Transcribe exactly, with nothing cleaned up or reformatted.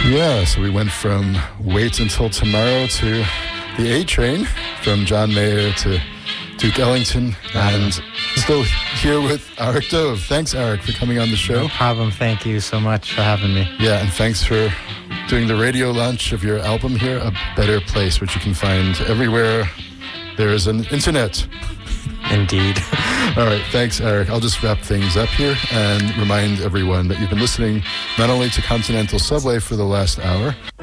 Yeah, so we went from Wait Until Tomorrow to the A Train, from John Mayer to Duke Ellington, and still here with Arik Dove. Thanks, Arik, for coming on the show. No problem. Thank you so much for having me. Yeah, and thanks for doing the radio launch of your album here, A Better Place, which you can find everywhere there is an internet. Indeed. All right, thanks, Arik. I'll just wrap things up here and remind everyone that you've been listening not only to Continental Subway for the last hour,